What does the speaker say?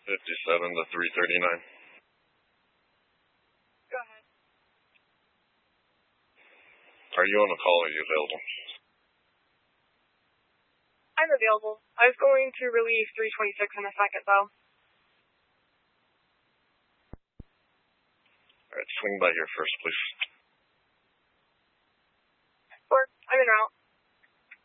57 to 339. Go ahead. Are you on the call or are you available? I'm available. I was going to relieve 326 in a second, though. Alright, swing by here first, please.